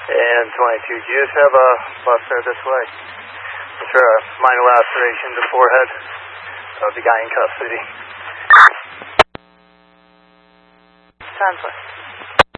And 22, do you just have a buster this way? For a minor laceration to forehead of the guy in custody. Translate.